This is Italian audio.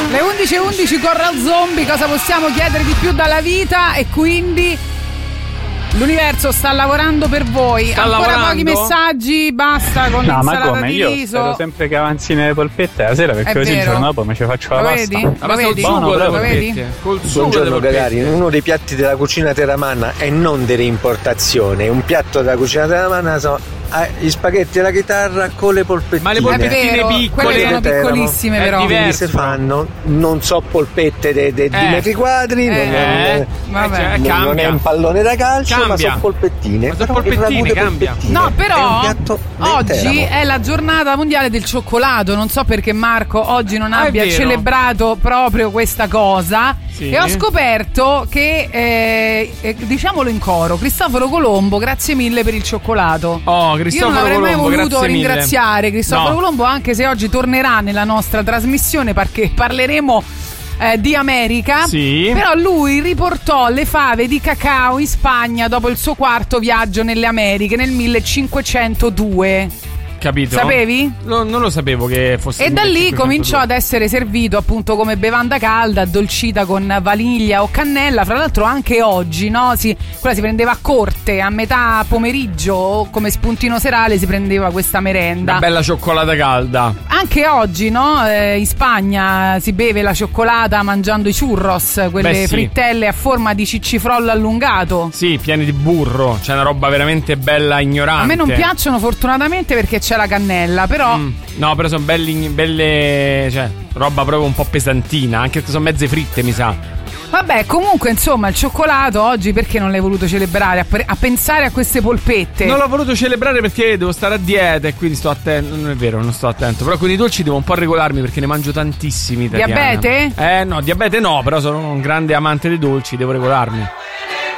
Le 11:11 Corral Zombie, cosa possiamo chiedere di più dalla vita? E quindi l'universo sta lavorando per voi. Ancora pochi messaggi, basta con l'insalata di riso. Io spero sempre che avanzino le polpette la sera, perché così il giorno dopo mi ci faccio la pasta. Lo vedi? Lo vedi? Buongiorno Gagari, uno dei piatti della cucina teramana e non dell'importazione. Un piatto della cucina teramana sono gli spaghetti e la chitarra con le polpettine. Ma le polpettine piccole, quelle sono piccolissime, però quindi si fanno, non so, polpette di metri quadri, non è un pallone da calcio, ma sono polpettine. Ma sono polpettine, cambia. No, però oggi è la giornata mondiale del cioccolato. Non so perché Marco oggi non abbia celebrato proprio questa cosa. Sì. E ho scoperto che diciamolo in coro, Cristoforo Colombo, grazie mille per il cioccolato. Io non avrei mai voluto ringraziare Cristoforo Colombo, anche se oggi tornerà nella nostra trasmissione perché parleremo di America. Sì. Però lui riportò le fave di cacao in Spagna dopo il suo quarto viaggio nelle Americhe nel 1502. Capito? Sapevi? Non lo sapevo che fosse. E da lì cominciò ad essere servito appunto come bevanda calda, addolcita con vaniglia o cannella. Fra l'altro anche oggi, no? Quella si prendeva a corte, a metà pomeriggio o come spuntino serale si prendeva questa merenda. Una bella cioccolata calda. Anche oggi, no? In Spagna si beve la cioccolata mangiando i churros, quelle frittelle a forma di ciccifrollo allungato. Sì, pieni di burro, c'è una roba veramente bella ignorante. A me non piacciono fortunatamente perché c'è la cannella, però no, però sono belle, cioè roba proprio un po' pesantina, anche se sono mezze fritte, mi sa. Vabbè, comunque insomma il cioccolato oggi perché non l'hai voluto celebrare? A pensare a queste polpette. Non l'ho voluto celebrare perché devo stare a dieta e quindi sto attento. Non è vero, non sto attento. Però con i dolci devo un po' regolarmi perché ne mangio tantissimi. Diabete? No, diabete no, però sono un grande amante dei dolci, devo regolarmi.